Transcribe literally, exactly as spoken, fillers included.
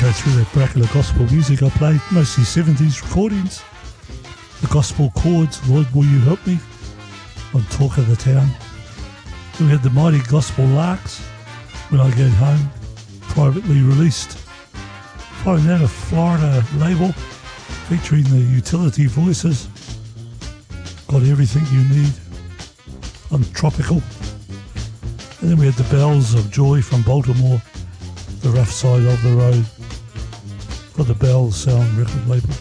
go through that bracket of gospel music I played, mostly seventies recordings. The Gospel Chords, Lord Will You Help Me, on Talk of the Town. Then we had the Mighty Gospel Larks, When I Get Home, privately released. Following that, a Florida label featuring the Utility Voices, Got Everything You Need, on Tropical. And then we had the Bells of Joy from Baltimore, The Rough Side of the Road, for the Bells Sound record label.